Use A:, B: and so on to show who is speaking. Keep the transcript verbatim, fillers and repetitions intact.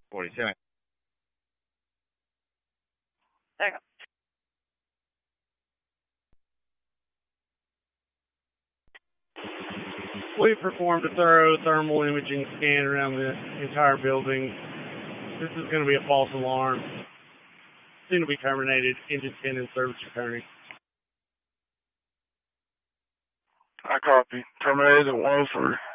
A: forty-seven.
B: There you go.
C: We performed a thorough thermal imaging scan around the entire building. This is going to be a false alarm. Soon to be terminated. Engine ten in service returning.
D: I copy. Terminated at one oh three.